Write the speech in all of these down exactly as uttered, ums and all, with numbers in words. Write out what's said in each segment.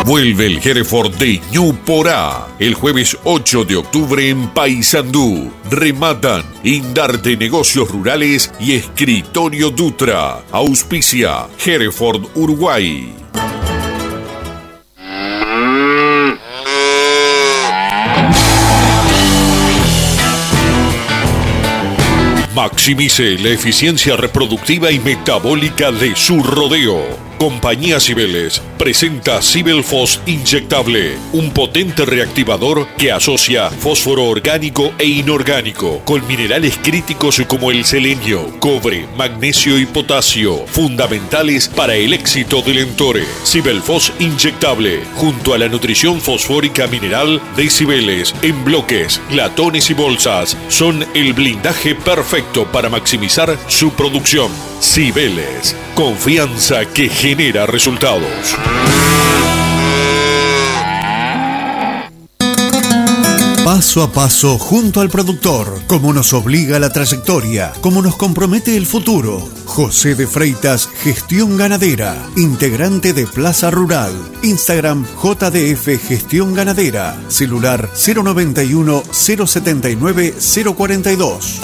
Vuelve el Hereford de Ñuporá el jueves ocho de octubre en Paysandú. Rematan Indarte Negocios Rurales y Escritorio Dutra. Auspicia Hereford Uruguay. Maximice la eficiencia reproductiva y metabólica de su rodeo. Compañía Cibeles presenta Cibelfos Inyectable, un potente reactivador que asocia fósforo orgánico e inorgánico con minerales críticos como el selenio, cobre, magnesio y potasio, fundamentales para el éxito del Entore. Cibelfos Inyectable, junto a la nutrición fosfórica mineral de Cibeles, en bloques, latones y bolsas, son el blindaje perfecto para maximizar su producción. Cibeles, confianza que genera resultados. Paso a paso junto al productor, como nos obliga la trayectoria, como nos compromete el futuro. José de Freitas, Gestión Ganadera, integrante de Plaza Rural. Instagram J D F Gestión Ganadera. Celular cero noventa y uno, cero setenta y nueve, cero cuarenta y dos.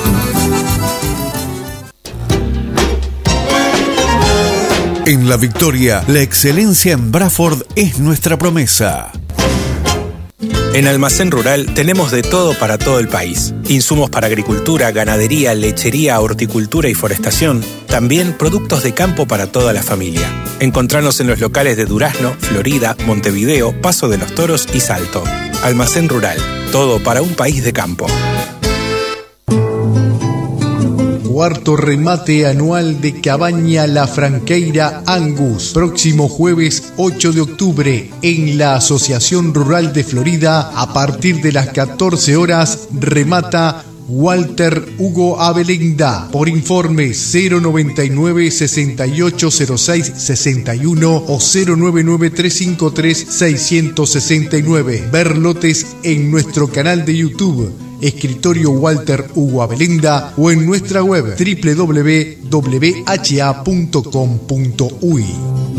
En La Victoria, la excelencia en Braford es nuestra promesa. En Almacén Rural tenemos de todo para todo el país. Insumos para agricultura, ganadería, lechería, horticultura y forestación. También productos de campo para toda la familia. Encontranos en los locales de Durazno, Florida, Montevideo, Paso de los Toros y Salto. Almacén Rural, todo para un país de campo. Cuarto remate anual de Cabaña La Franqueira Angus. Próximo jueves ocho de octubre en la Asociación Rural de Florida. A partir de las catorce horas remata Walter Hugo Abelenda. Por informe cero noventa y nueve, sesenta y ocho cero seis sesenta y uno o cero noventa y nueve, trescientos cincuenta y tres, seiscientos sesenta y nueve. Ver lotes en nuestro canal de YouTube Escritorio Walter Hugo Abelenda o en nuestra web doble u doble u doble u punto w h a punto com punto u y.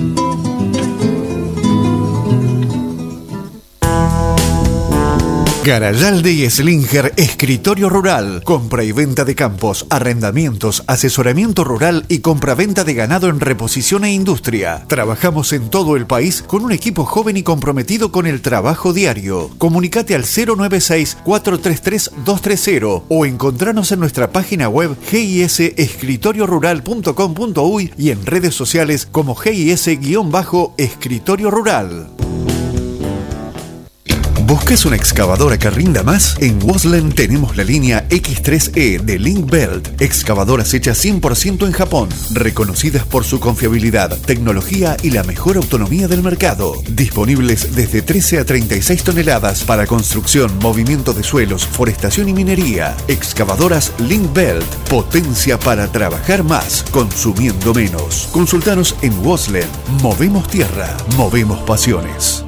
Garayalde y Slinger, Escritorio Rural, compra y venta de campos, arrendamientos, asesoramiento rural y compra-venta de ganado en reposición e industria. Trabajamos en todo el país con un equipo joven y comprometido con el trabajo diario. Comunicate al cero noventa y seis, cuatro tres tres, dos tres cero o encontranos en nuestra página web g i s escritorio rural punto com punto u y y en redes sociales como G I S-Escritorio Rural. ¿Buscas una excavadora que rinda más? En Waslen tenemos la línea X tres E de Link-Belt. Excavadoras hechas cien por ciento en Japón, reconocidas por su confiabilidad, tecnología y la mejor autonomía del mercado. Disponibles desde trece a treinta y seis toneladas para construcción, movimiento de suelos, forestación y minería. Excavadoras Link-Belt. Potencia para trabajar más, consumiendo menos. Consultanos en Waslen. Movemos tierra, movemos pasiones.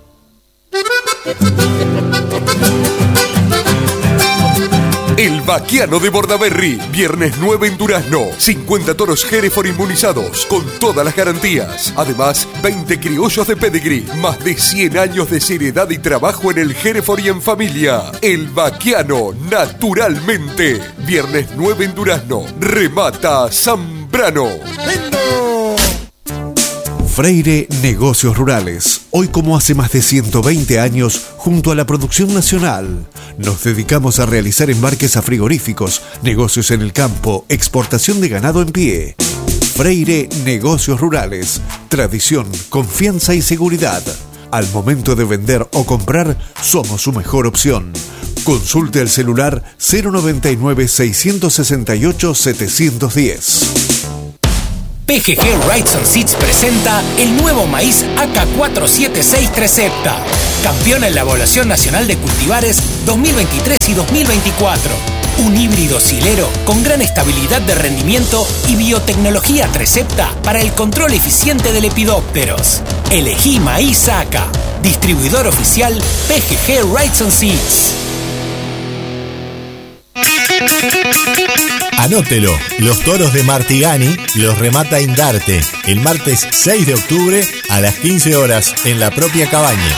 El Vaquiano de Bordaberry, viernes nueve en Durazno, cincuenta toros Hereford inmunizados con todas las garantías. Además, veinte criollos de pedigree, más de cien años de seriedad y trabajo en el Hereford y en familia. El Vaquiano, naturalmente. Viernes nueve en Durazno, remata Zambrano. Freire Negocios Rurales. Hoy, como hace más de ciento veinte años, junto a la producción nacional, nos dedicamos a realizar embarques a frigoríficos, negocios en el campo, exportación de ganado en pie. Freire Negocios Rurales. Tradición, confianza y seguridad. Al momento de vender o comprar, somos su mejor opción. Consulte el celular cero noventa y nueve, seiscientos sesenta y ocho, setecientos diez. P G G Rights and Seeds presenta el nuevo maíz A K cuatro siete seis Trecepta, campeón en la Evaluación Nacional de Cultivares dos mil veintitrés y dos mil veinticuatro. Un híbrido silero con gran estabilidad de rendimiento y biotecnología Trecepta para el control eficiente de lepidópteros. Elegí maíz A K. Distribuidor oficial P G G Rights and Seeds. Anótelo, los toros de Martigani los remata Indarte el martes seis de octubre a las quince horas en la propia cabaña.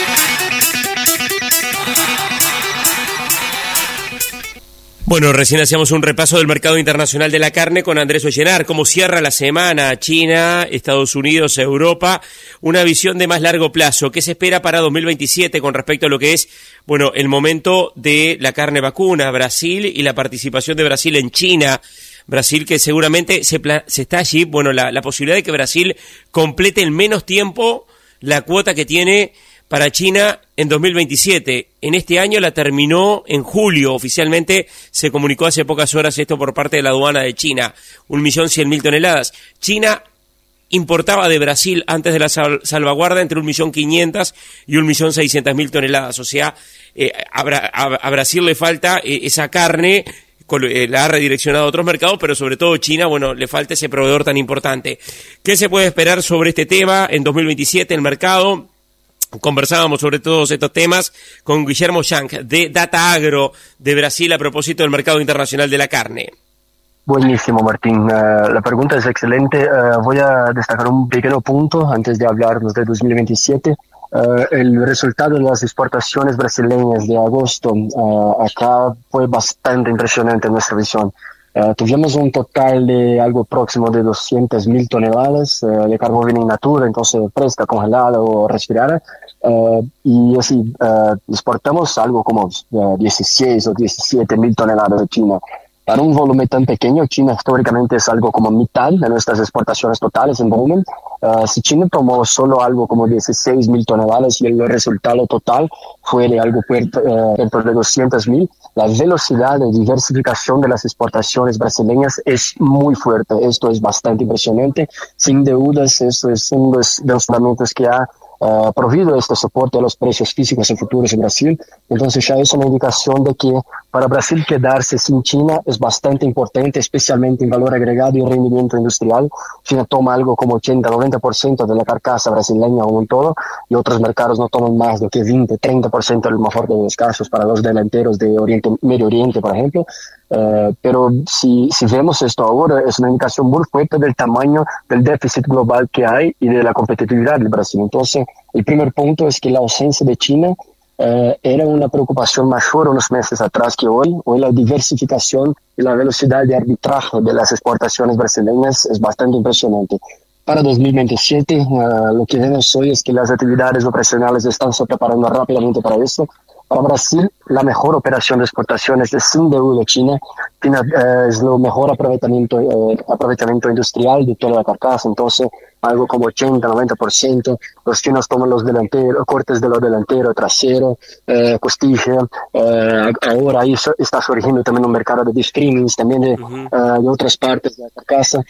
Bueno, recién hacíamos un repaso del mercado internacional de la carne con Andrés Ollenar, cómo cierra la semana China, Estados Unidos, Europa, una visión de más largo plazo. ¿Qué se espera para dos mil veintisiete con respecto a lo que es, bueno, el momento de la carne vacuna, Brasil y la participación de Brasil en China? Brasil que seguramente se, pla- se está allí, bueno, la, la posibilidad de que Brasil complete en menos tiempo la cuota que tiene para China en dos mil veintisiete. En este año la terminó en julio, oficialmente se comunicó hace pocas horas esto por parte de la aduana de China, un millón cien mil toneladas. China importaba de Brasil antes de la sal- salvaguarda entre un millón quinientas y un millón seiscientas mil toneladas, o sea, eh, a, Bra- a, a Brasil le falta eh, esa carne, eh, la ha redireccionado a otros mercados, pero sobre todo China, bueno, le falta ese proveedor tan importante. ¿Qué se puede esperar sobre este tema en dos mil veintisiete, el mercado? Conversábamos sobre todos estos temas con Guillermo Shank de Data Agro de Brasil a propósito del mercado internacional de la carne. Buenísimo, Martín. Uh, la pregunta es excelente. Uh, voy a destacar un pequeño punto antes de hablarnos de dos mil veintisiete. Uh, el resultado de las exportaciones brasileñas de agosto uh, acá fue bastante impresionante en nuestra visión. Uh, tuvimos un total de algo próximo de doscientas mil toneladas uh, de carbón in natura, entonces fresca, congelada o respirada. Uh, y así uh, exportamos algo como uh, dieciséis o diecisiete mil toneladas de China. Para un volumen tan pequeño, China históricamente es algo como mitad de nuestras exportaciones totales en volumen. Uh, si China tomó solo algo como dieciséis mil toneladas y el resultado total fue de algo puerto, uh, dentro de doscientas mil, la velocidad de diversificación de las exportaciones brasileñas es muy fuerte. Esto es bastante impresionante. Sin dudas, esto es uno de los fundamentos que ha Uh, provido este soporte a los precios físicos y futuros en Brasil. Entonces ya es una indicación de que para Brasil quedarse sin China es bastante importante, especialmente en valor agregado y rendimiento industrial. China toma algo como ochenta a noventa por ciento de la carcasa brasileña o en todo, y otros mercados no toman más de que veinte a treinta por ciento en el mejor de los casos para los delanteros de Oriente, Medio Oriente, por ejemplo. Uh, pero si, si vemos esto ahora, es una indicación muy fuerte del tamaño del déficit global que hay y de la competitividad del Brasil. Entonces, el primer punto es que la ausencia de China uh, era una preocupación mayor unos meses atrás que hoy. Hoy la diversificación y la velocidad de arbitraje de las exportaciones brasileñas es bastante impresionante. Para dos mil veintisiete, uh, lo que vemos hoy es que las actividades operacionales están se preparando rápidamente para eso. Para Brasil, la mejor operación de exportaciones es sin duda China. China eh, es lo mejor aprovechamiento, eh, aprovechamiento industrial de toda la carcasa, entonces algo como ochenta a noventa por ciento. Los chinos toman los delanteros, cortes de los delanteros, trasero, eh, costilla. Eh, ahora ahí so, está surgiendo también un mercado de beef trimmings, también de, uh-huh. uh, de otras partes de la carcasa.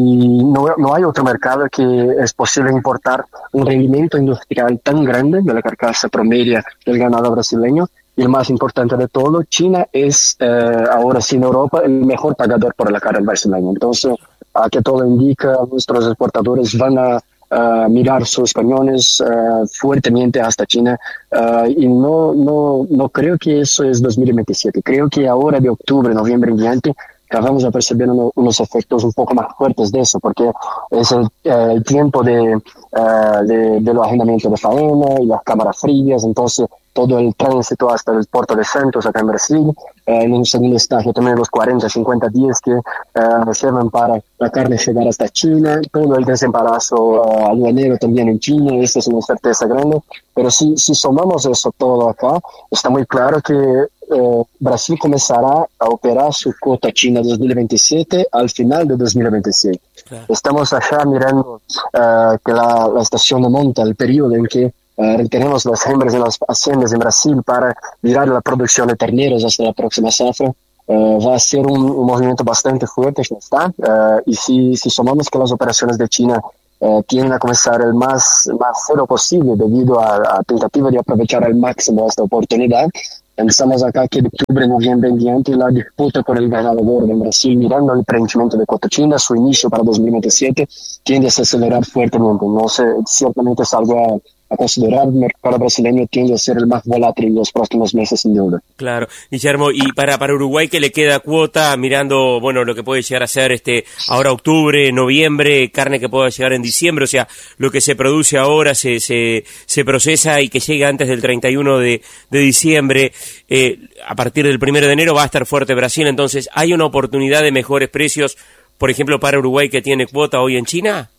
Y no, no hay otro mercado que es posible importar un rendimiento industrial tan grande de la carcasa promedia del ganado brasileño. Y el más importante de todo, China es eh, ahora sí en Europa el mejor pagador por la carne brasileña. Entonces, a que todo indica, nuestros exportadores van a uh, mirar sus cañones uh, fuertemente hasta China. Uh, y no, no, no creo que eso es dos mil veintisiete. Creo que ahora de octubre, noviembre en adelante, vamos a percibir uno, unos efectos un poco más fuertes de eso, porque es el, eh, el tiempo de, uh, de, de los agendamientos de faena y las cámaras frías. Entonces, todo el tránsito hasta el puerto de Santos acá en Brasil, eh, en un segundo estágio también los cuarenta a cincuenta días que eh, sirven para la carne llegar hasta China, todo el desembarazo uh, aduanero también en China, esta es una certeza grande, pero si, si sumamos eso todo acá, está muy claro que eh, Brasil comenzará a operar su cuota China dos mil veintisiete al final de dos mil veintisiete. Claro. Estamos allá mirando uh, que la, la estación de monta, el periodo en que Uh, tenemos las hembras en las haciendas en Brasil para mirar la producción de terneros hasta la próxima zafra. Uh, va a ser un, un movimiento bastante fuerte, ya está. Uh, y si, si sumamos que las operaciones de China uh, tienden a comenzar el más, más cero posible debido a la tentativa de aprovechar al máximo esta oportunidad, pensamos acá que de octubre, noviembre en diante la disputa por el ganado gordo en Brasil, mirando el preenchimiento de cuota China, su inicio para dos mil veintisiete, tiende a acelerar fuertemente. No sé, ciertamente es algo a a considerar, el mercado brasileño tiende a ser el más volátil en los próximos meses, sin duda. Claro, Guillermo, y para, para Uruguay, ¿qué le queda cuota mirando, bueno, lo que puede llegar a ser este ahora octubre, noviembre, carne que pueda llegar en diciembre? O sea, lo que se produce ahora se se, se procesa y que llegue antes del treinta y uno de diciembre. Eh, a partir del primero de enero va a estar fuerte Brasil, entonces, ¿hay una oportunidad de mejores precios, por ejemplo, para Uruguay que tiene cuota hoy en China?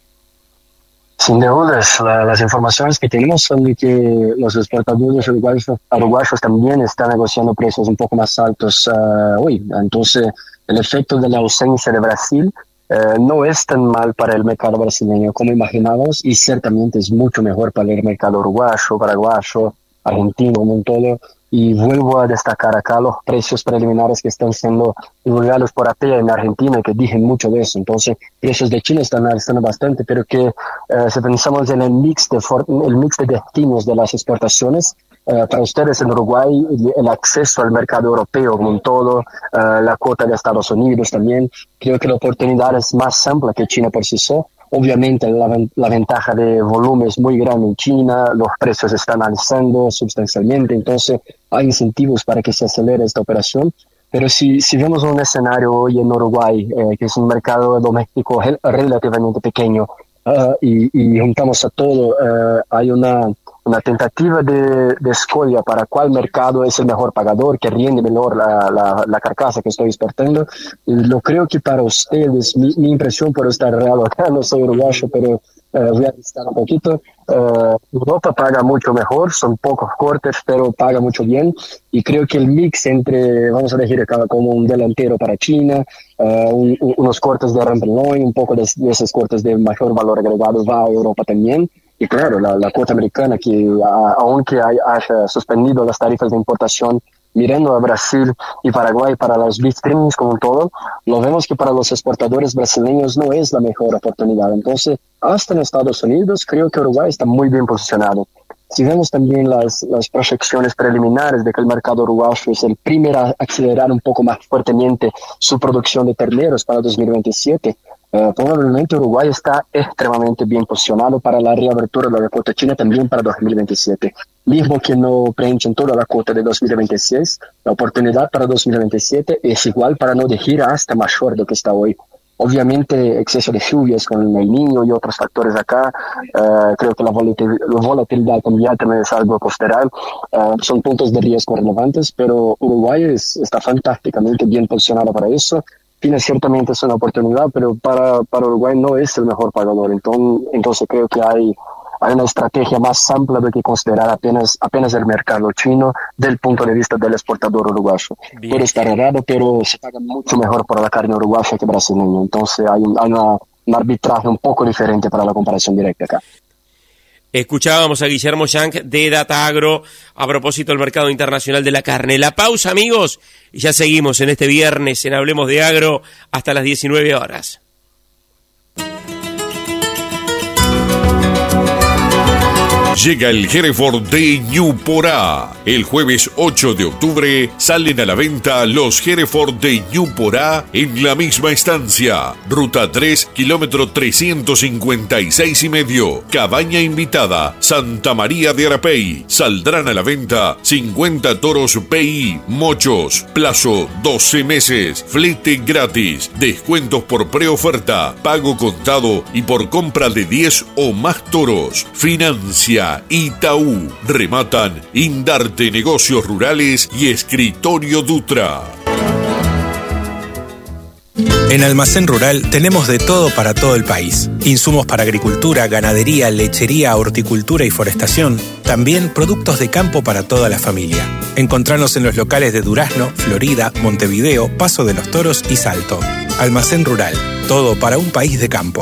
Sin dudas, la, las informaciones que tenemos son de que los exportadores uruguayos, uruguayos también están negociando precios un poco más altos uh, hoy. Entonces, el efecto de la ausencia de Brasil uh, no es tan mal para el mercado brasileño como imaginábamos, y ciertamente es mucho mejor para el mercado uruguayo, paraguayo, argentino, como un todo. Y vuelvo a destacar acá los precios preliminares que están siendo divulgados por A P A en Argentina, que dicen mucho de eso. Entonces, precios de China están alzando bastante, pero que eh, si pensamos en el mix de for el mix de destinos de las exportaciones, eh, para ustedes en Uruguay, el acceso al mercado europeo como un todo, eh, la cuota de Estados Unidos también, creo que la oportunidad es más amplia que China por sí sola. Obviamente la, la ventaja de volumen es muy grande en China, los precios están alzando sustancialmente, entonces hay incentivos para que se acelere esta operación. Pero si, si vemos un escenario hoy en Uruguay, eh, que es un mercado doméstico relativamente pequeño, uh, y, y juntamos a todo, uh, hay una, una tentativa de, de escolha para cuál mercado es el mejor pagador, que rinde mejor la, la, la carcasa que estoy exportando. Y lo creo que para ustedes, mi, mi impresión por estar real acá, no soy uruguayo, pero Uh, voy a listar un poquito. Uh, Europa paga mucho mejor, son pocos cortes, pero paga mucho bien. Y creo que el mix entre, vamos a elegir acá como un delantero para China, uh, un, un, unos cortes de Rampenloin, un poco de, de esos cortes de mayor valor agregado va a Europa también. Y claro, la, la cuota americana, que a, aunque hay, haya suspendido las tarifas de importación, mirando a Brasil y Paraguay para los beef trimmings como un todo, lo vemos que para los exportadores brasileños no es la mejor oportunidad. Entonces, hasta en Estados Unidos, creo que Uruguay está muy bien posicionado. Si vemos también las, las proyecciones preliminares de que el mercado uruguayo es el primero a acelerar un poco más fuertemente su producción de terneros para dos mil veintisiete, Uh, probablemente Uruguay está extremadamente bien posicionado para la reapertura de la cuota china también para dos mil veintisiete. Mismo que no prenchen toda la cuota de dos mil veintiséis, la oportunidad para dos mil veintisiete es igual para no decir hasta mayor de lo que está hoy. Obviamente, exceso de lluvias con el Niño y otros factores acá, uh, creo que la, volatil la volatilidad cambial también es algo a considerar. Uh, son puntos de riesgo relevantes, pero Uruguay es, está fantásticamente bien posicionado para eso. China ciertamente es una oportunidad, pero para, para Uruguay no es el mejor pagador. Entonces, entonces creo que hay, hay una estrategia más amplia de que considerar apenas, apenas el mercado chino del punto de vista del exportador uruguayo. Bien. Puede estar errado, pero se paga mucho mejor por la carne uruguaya que brasileña. Entonces hay, un, hay una, un arbitraje un poco diferente para la comparación directa acá. Escuchábamos a Guillermo Shank de Data Agro a propósito del mercado internacional de la carne. La pausa, amigos, y ya seguimos en este viernes en Hablemos de Agro hasta las diecinueve horas. Llega el Hereford de Ñuporá. El jueves ocho de octubre salen a la venta los Hereford de Ñuporá en la misma estancia. Ruta tres, kilómetro trescientos cincuenta y seis y medio. Cabaña invitada, Santa María de Arapey. Saldrán a la venta cincuenta toros P I, mochos. Plazo doce meses. Flete gratis. Descuentos por preoferta. Pago contado y por compra de diez o más toros. Financia Itaú. Rematan Indarte Negocios Rurales y Escritorio Dutra. En Almacén Rural tenemos de todo para todo el país. Insumos para agricultura, ganadería, lechería, horticultura y forestación. También productos de campo para toda la familia. Encontranos en los locales de Durazno, Florida, Montevideo, Paso de los Toros y Salto. Almacén Rural, todo para un país de campo.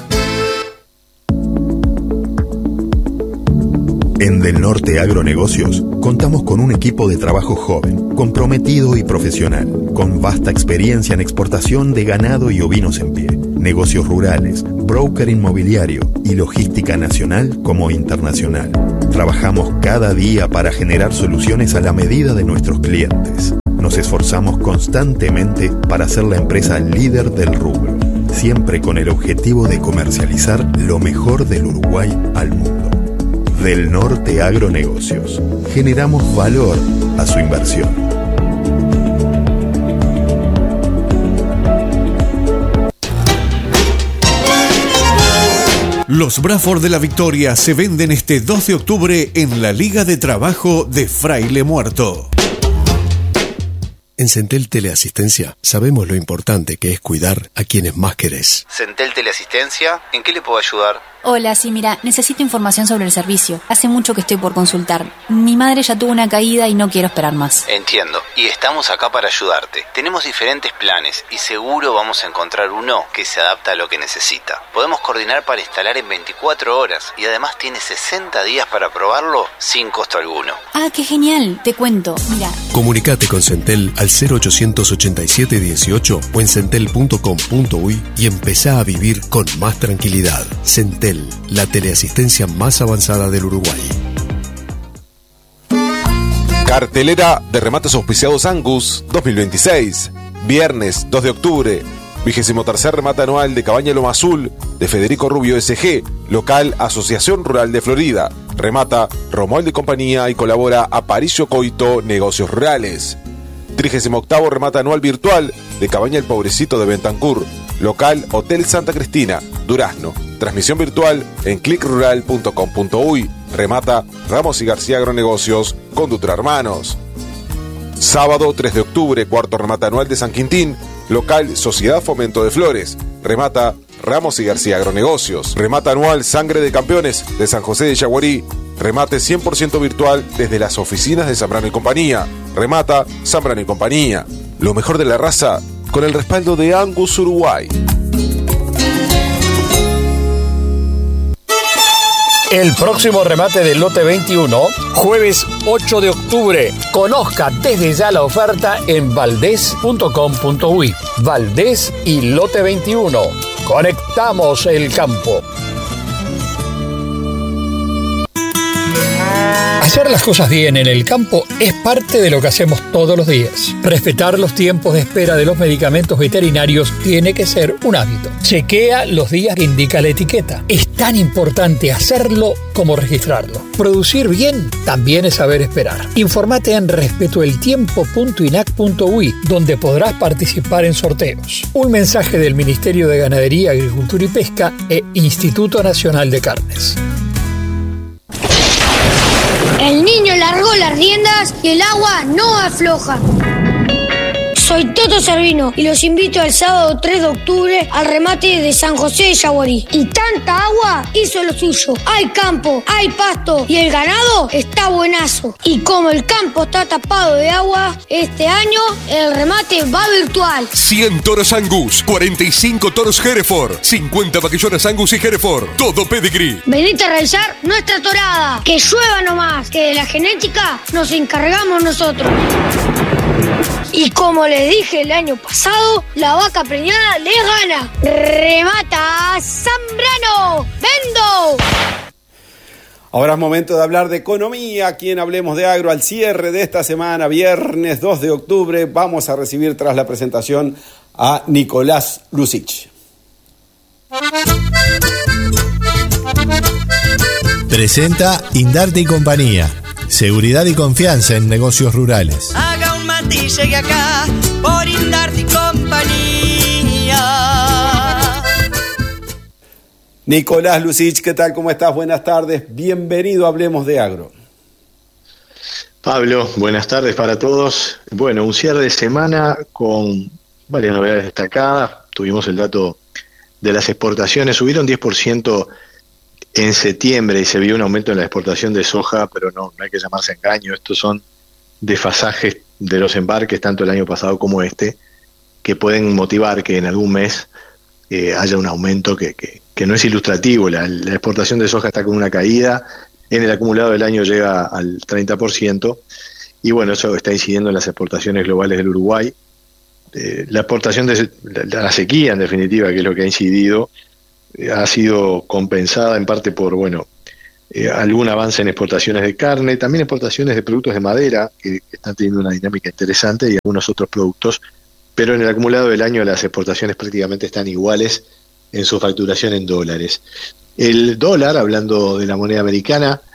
En Del Norte Agronegocios contamos con un equipo de trabajo joven, comprometido y profesional, con vasta experiencia en exportación de ganado y ovinos en pie, negocios rurales, broker inmobiliario y logística nacional como internacional. Trabajamos cada día para generar soluciones a la medida de nuestros clientes. Nos esforzamos constantemente para ser la empresa líder del rubro, siempre con el objetivo de comercializar lo mejor del Uruguay al mundo. Del Norte Agronegocios. Generamos valor a su inversión. Los Bradford de la Victoria se venden este dos de octubre en la Liga de Trabajo de Fraile Muerto. En Centel Teleasistencia sabemos lo importante que es cuidar a quienes más querés. Centel Teleasistencia, ¿en qué le puedo ayudar? Hola, sí, mira, necesito información sobre el servicio. Hace mucho que estoy por consultar. Mi madre ya tuvo una caída y no quiero esperar más. Entiendo, y estamos acá para ayudarte. Tenemos diferentes planes y seguro vamos a encontrar uno que se adapta a lo que necesita. Podemos coordinar para instalar en veinticuatro horas y además tiene sesenta días para probarlo sin costo alguno. Ah, qué genial, te cuento, mira. Comunicate con Centel al cero ochocientos ochenta y siete dieciocho o en centel punto com punto uy y empezá a vivir con más tranquilidad. Centel, la teleasistencia más avanzada del Uruguay. Cartelera de remates auspiciados Angus dos mil veintiséis. Viernes dos de octubre. Vigésimo tercer remate anual de Cabaña Loma Azul de Federico Rubio S G. Local Asociación Rural de Florida. Remata Romualdo y compañía y colabora Aparicio Coito Negocios Rurales. Trigésimo octavo remate anual virtual de Cabaña El Pobrecito de Bentancur. Local Hotel Santa Cristina, Durazno. Transmisión virtual en clic rural punto com punto uy. Remata Ramos y García Agronegocios con Dutra Hermanos. Sábado tres de octubre, cuarto remate anual de San Quintín. Local Sociedad Fomento de Flores. Remata Ramos y García Agronegocios. Remata anual Sangre de Campeones de San José de Yaguarí. Remate cien por ciento virtual desde las oficinas de Zambrano y Compañía. Remata Zambrano y Compañía. Lo mejor de la raza con el respaldo de Angus Uruguay. El próximo remate del lote veintiuno, jueves ocho de octubre. Conozca desde ya la oferta en valdés punto com punto uy. Valdés y lote veintiuno. Conectamos el campo. Hacer las cosas bien en el campo es parte de lo que hacemos todos los días. Respetar los tiempos de espera de los medicamentos veterinarios tiene que ser un hábito. Chequea los días que indica la etiqueta. Es tan importante hacerlo como registrarlo. Producir bien también es saber esperar. Informate en respeto el tiempo punto inac punto uy, donde podrás participar en sorteos. Un mensaje del Ministerio de Ganadería, Agricultura y Pesca e Instituto Nacional de Carnes. El niño largó las riendas y el agua no afloja. Soy Toto Servino y los invito el sábado tres de octubre al remate de San José de Yaguarí. Y tanta agua hizo lo suyo. Hay campo, hay pasto y el ganado está buenazo. Y como el campo está tapado de agua, este año el remate va virtual. cien toros Angus, cuarenta y cinco toros Hereford, cincuenta vaquillonas Angus y Hereford, todo pedigree. Venite a realizar nuestra torada. Que llueva nomás, que de la genética nos encargamos nosotros. Y como les dije el año pasado, la vaca preñada les gana. ¡Remata Zambrano! ¡Vendo! Ahora es momento de hablar de economía. Aquí en Hablemos de Agro, al cierre de esta semana, viernes dos de octubre, vamos a recibir tras la presentación a Nicolás Lusic. Presenta Indarte y Compañía. Seguridad y confianza en negocios rurales. Haga un mate y llegue acá por Indarte y Compañía. Nicolás Lusic, ¿qué tal? ¿Cómo estás? Buenas tardes. Bienvenido a Hablemos de Agro. Pablo, buenas tardes para todos. Bueno, un cierre de semana con varias novedades destacadas. Tuvimos el dato de las exportaciones, subieron diez por ciento en septiembre y se vio un aumento en la exportación de soja, pero no, no hay que llamarse engaño. Estos son desfasajes de los embarques, tanto el año pasado como este, que pueden motivar que en algún mes eh, haya un aumento que, que, que no es ilustrativo. La, la exportación de soja está con una caída, en el acumulado del año llega al treinta por ciento, y bueno, eso está incidiendo en las exportaciones globales del Uruguay. Eh, la exportación de la, la sequía, en definitiva, que es lo que ha incidido, ha sido compensada en parte por, bueno, eh, algún avance en exportaciones de carne, también exportaciones de productos de madera, que, que están teniendo una dinámica interesante, y algunos otros productos, pero en el acumulado del año las exportaciones prácticamente están iguales en su facturación en dólares. El dólar, hablando de la moneda americana,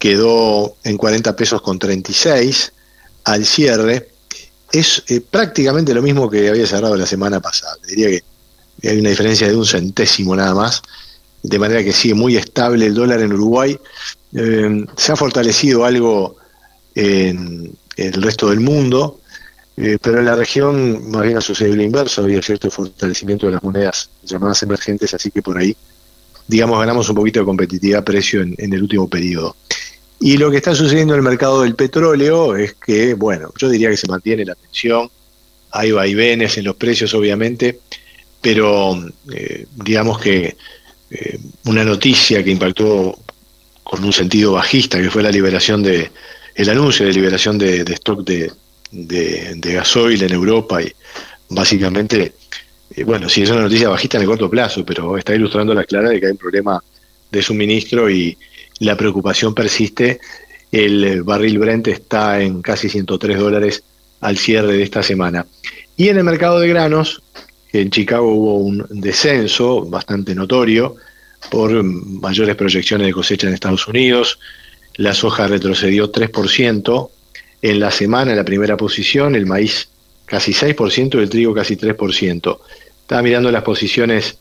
quedó en cuarenta pesos con treinta y seis al cierre. Es eh, prácticamente lo mismo que había cerrado la semana pasada. Diría que hay una diferencia de un centésimo nada más, de manera que sigue muy estable el dólar en Uruguay. Eh, se ha fortalecido algo en el resto del mundo, eh, pero en la región más bien ha sucedido lo inverso. Había cierto fortalecimiento de las monedas llamadas emergentes, así que por ahí, digamos, ganamos un poquito de competitividad precio en, en el último periodo. Y lo que está sucediendo en el mercado del petróleo es que, bueno, yo diría que se mantiene la tensión, hay vaivenes en los precios obviamente, pero eh, digamos que eh, una noticia que impactó con un sentido bajista, que fue la liberación de, el anuncio de liberación de, de stock de, de, de gasoil en Europa, y básicamente, eh, bueno, sí es una noticia bajista en el corto plazo, pero está ilustrando la clara de que hay un problema de suministro y la preocupación persiste. El barril Brent está en casi ciento tres dólares al cierre de esta semana. Y en el mercado de granos, en Chicago hubo un descenso bastante notorio por mayores proyecciones de cosecha en Estados Unidos. La soja retrocedió tres por ciento en la semana en la primera posición, el maíz casi seis por ciento y el trigo casi tres por ciento. Estaba mirando las posiciones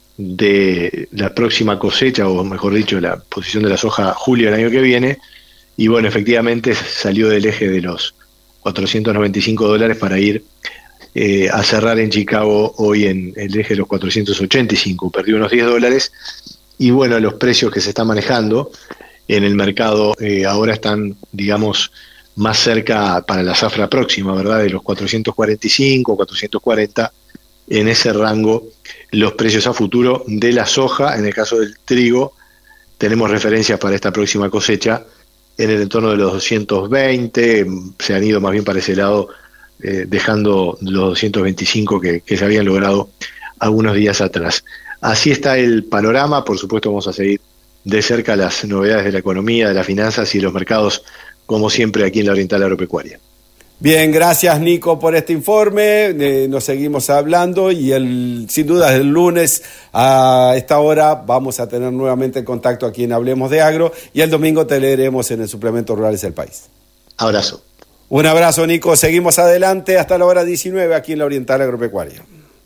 de la próxima cosecha, o mejor dicho, la posición de la soja julio del año que viene, y bueno, efectivamente salió del eje de los cuatrocientos noventa y cinco dólares para ir eh, a cerrar en Chicago hoy en el eje de los cuatrocientos ochenta y cinco, perdió unos diez dólares, y bueno, los precios que se están manejando en el mercado eh, ahora están, digamos, más cerca para la zafra próxima, ¿verdad?, de los cuatrocientos cuarenta y cinco, cuatrocientos cuarenta, en ese rango los precios a futuro de la soja. En el caso del trigo tenemos referencias para esta próxima cosecha en el entorno de los doscientos veinte, se han ido más bien para ese lado, eh, dejando los doscientos veinticinco que, que se habían logrado algunos días atrás. Así está el panorama. Por supuesto vamos a seguir de cerca las novedades de la economía, de las finanzas y los mercados, como siempre aquí en la Oriental Agropecuaria. Bien, gracias Nico por este informe, eh, nos seguimos hablando y el, sin duda el lunes a esta hora vamos a tener nuevamente contacto aquí en Hablemos de Agro, y el domingo te leeremos en el suplemento Rurales del País. Abrazo. Un abrazo Nico, seguimos adelante hasta la hora diecinueve aquí en la Oriental Agropecuaria.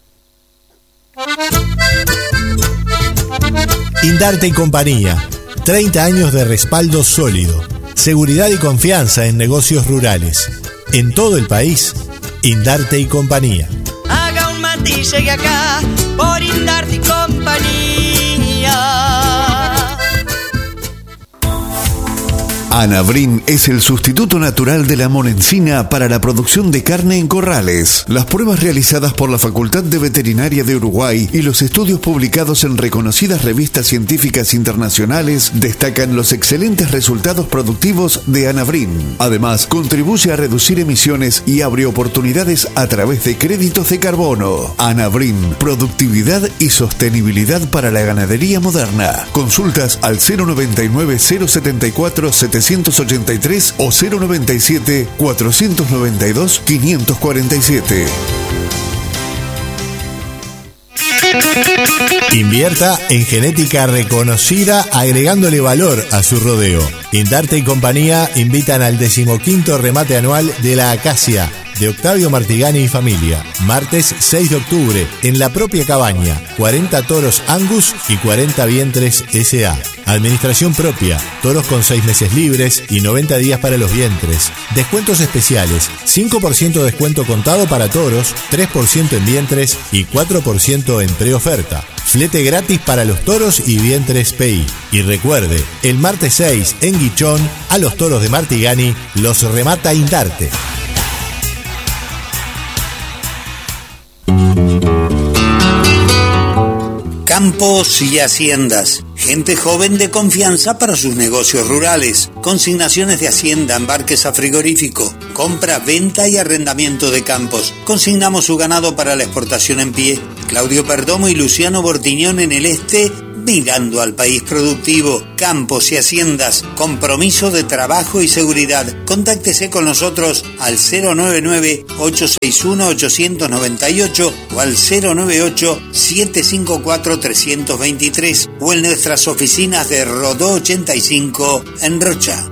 Indarte y compañía, treinta años de respaldo sólido, seguridad y confianza en negocios rurales. En todo el país, Indarte y compañía. Haga un matiz, llegue acá por Indarte y compañía. Anabrin es el sustituto natural de la monencina para la producción de carne en corrales. Las pruebas realizadas por la Facultad de Veterinaria de Uruguay y los estudios publicados en reconocidas revistas científicas internacionales destacan los excelentes resultados productivos de Anabrin. Además, contribuye a reducir emisiones y abre oportunidades a través de créditos de carbono. Anabrin, productividad y sostenibilidad para la ganadería moderna. Consultas al cero noventa y nueve, cero setenta y cuatro, setecientos ochenta y tres o cero noventa y siete, cuatrocientos noventa y dos, quinientos cuarenta y siete. Invierta en genética reconocida, agregándole valor a su rodeo. Indarte y compañía invitan al decimoquinto remate anual de la Acacia de Octavio Martigani y familia, martes seis de octubre, en la propia cabaña, cuarenta toros Angus y cuarenta vientres S A. Administración propia, toros con seis meses libres y noventa días para los vientres. Descuentos especiales, cinco por ciento descuento contado para toros, tres por ciento en vientres y cuatro por ciento en preoferta. Flete gratis para los toros y vientres P I. Y recuerde, el martes seis en Guichón, a los toros de Martigani los remata Indarte. Campos y haciendas. Gente joven de confianza para sus negocios rurales. Consignaciones de hacienda, embarques a frigorífico. Compra, venta y arrendamiento de campos. Consignamos su ganado para la exportación en pie. Claudio Perdomo y Luciano Bortiñón en el este, mirando al país productivo. Campos y Haciendas, compromiso de trabajo y seguridad. Contáctese con nosotros al cero nueve nueve, ocho seis uno, ocho nueve ocho o al cero nueve ocho, siete cinco cuatro, tres dos tres o en nuestras oficinas de Rodó ochenta y cinco en Rocha.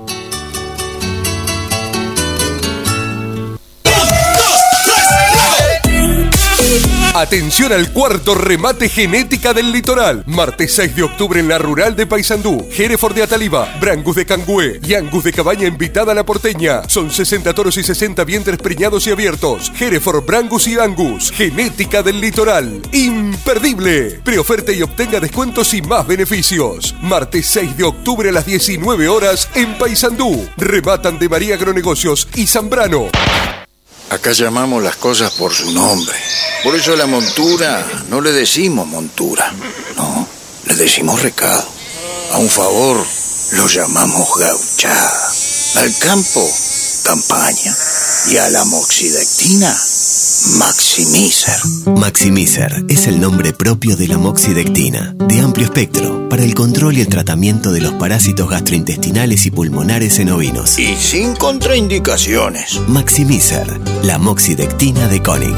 Atención al cuarto remate genética del litoral. Martes seis de octubre en la rural de Paysandú. Hereford de Ataliva, Brangus de Cangüe y Angus de Cabaña invitada a la porteña. Son sesenta toros y sesenta vientres preñados y abiertos. Hereford, Brangus y Angus. Genética del litoral. Imperdible. Preoferte y obtenga descuentos y más beneficios. Martes seis de octubre a las diecinueve horas en Paysandú. Rematan de María Agronegocios y Zambrano. Acá llamamos las cosas por su nombre. Por eso a la montura no le decimos montura, no, le decimos recado. A un favor lo llamamos gauchada. Al campo, campaña. Y a la moxidectina, Maximizer. Maximizer es el nombre propio de la moxidectina, de amplio espectro, para el control y el tratamiento de los parásitos gastrointestinales y pulmonares en ovinos. Y sin contraindicaciones. Maximizer, la moxidectina de Koenig.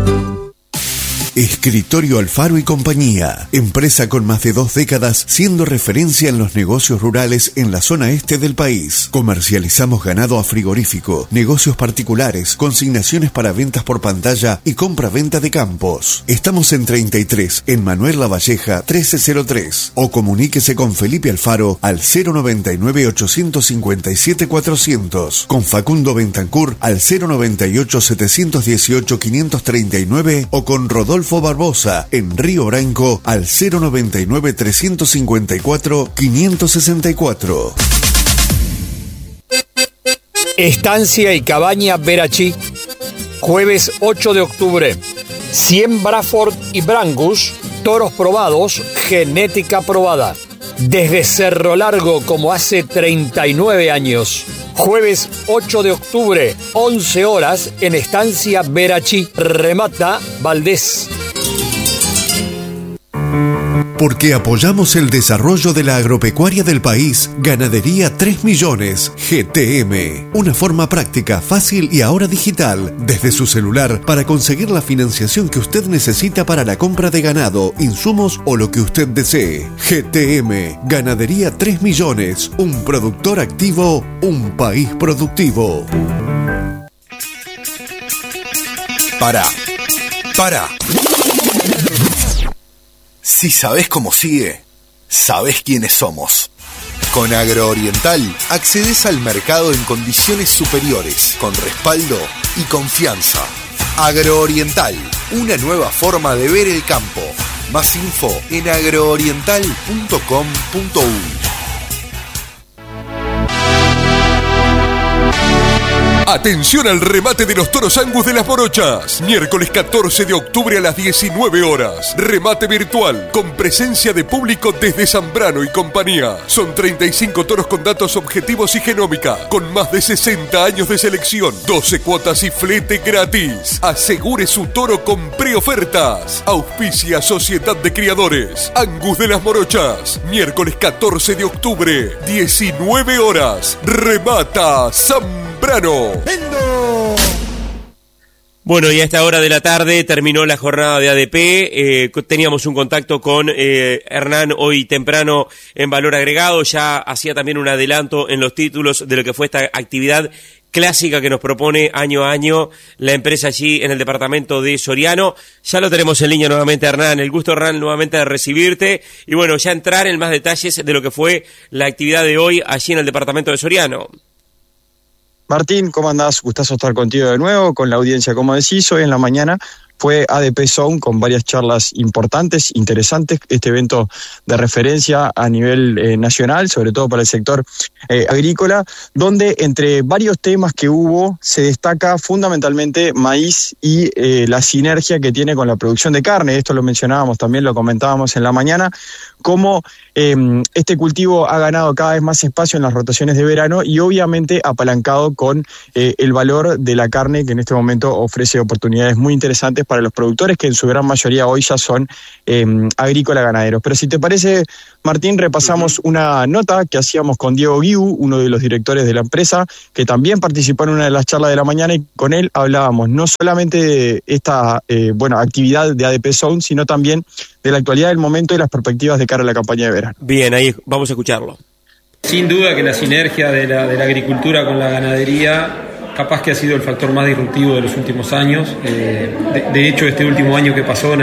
Escritorio Alfaro y Compañía, empresa con más de dos décadas siendo referencia en los negocios rurales en la zona este del país. Comercializamos ganado a frigorífico, negocios particulares, consignaciones para ventas por pantalla y compra-venta de campos. Estamos en treinta y tres, en Manuel Lavalleja trece cero tres, o comuníquese con Felipe Alfaro al cero noventa y nueve, ochocientos cincuenta y siete, cuatrocientos, con Facundo Bentancur al cero noventa y ocho, setecientos dieciocho, quinientos treinta y nueve o con Rodolfo Barbosa en Río Branco al cero noventa y nueve, trescientos cincuenta y cuatro, quinientos sesenta y cuatro. Estancia y Cabaña Verachí, jueves ocho de octubre. cien Braford y Brangus, toros probados, genética probada. Desde Cerro Largo como hace treinta y nueve años. Jueves ocho de octubre, once horas, en Estancia Verachí. Remata Valdés. Porque apoyamos el desarrollo de la agropecuaria del país, Ganadería tres millones, G T M. Una forma práctica, fácil y ahora digital, desde su celular, para conseguir la financiación que usted necesita para la compra de ganado, insumos o lo que usted desee. G T M, Ganadería tres millones, un productor activo, un país productivo. Para, para. Si sabés cómo sigue, sabés quiénes somos. Con Agrooriental accedes al mercado en condiciones superiores, con respaldo y confianza. Agrooriental, una nueva forma de ver el campo. Más info en agrooriental punto com punto uy. Atención al remate de los toros Angus de las Morochas. Miércoles catorce de octubre a las diecinueve horas. Remate virtual con presencia de público desde Zambrano y compañía. Son treinta y cinco toros con datos objetivos y genómica, con más de sesenta años de selección, doce cuotas y flete gratis. Asegure su toro con preofertas. Auspicia Sociedad de Criadores Angus de las Morochas. Miércoles catorce de octubre, diecinueve horas. Remata Zambrano. Bueno, y a esta hora de la tarde terminó la jornada de A D P. Eh, teníamos un contacto con eh, Hernán hoy temprano en Valor Agregado. Ya hacía también un adelanto en los títulos de lo que fue esta actividad clásica que nos propone año a año la empresa allí en el departamento de Soriano. Ya lo tenemos en línea nuevamente, Hernán. El gusto, Hernán, nuevamente de recibirte. Y bueno, ya entrar en más detalles de lo que fue la actividad de hoy allí en el departamento de Soriano. Martín, ¿cómo andás? Gustazo estar contigo de nuevo, con la audiencia, como decís. Hoy en la mañana fue A D P Zone con varias charlas importantes, interesantes, este evento de referencia a nivel eh, nacional, sobre todo para el sector eh, agrícola, donde entre varios temas que hubo se destaca fundamentalmente maíz y eh, la sinergia que tiene con la producción de carne. Esto lo mencionábamos, también lo comentábamos en la mañana, cómo eh, este cultivo ha ganado cada vez más espacio en las rotaciones de verano y obviamente apalancado con eh, el valor de la carne, que en este momento ofrece oportunidades muy interesantes para los productores, que en su gran mayoría hoy ya son eh, agrícola ganaderos. Pero si te parece, Martín, repasamos uh-huh. una nota que hacíamos con Diego Guiu, uno de los directores de la empresa, que también participó en una de las charlas de la mañana, y con él hablábamos no solamente de esta eh, bueno, actividad de A D P Zone, sino también de la actualidad del momento y las perspectivas de cara a la campaña de verano. Bien, ahí vamos a escucharlo. Sin duda que la sinergia de la, de la agricultura con la ganadería capaz que ha sido el factor más disruptivo de los últimos años. Eh, de, de hecho, este último año que pasó en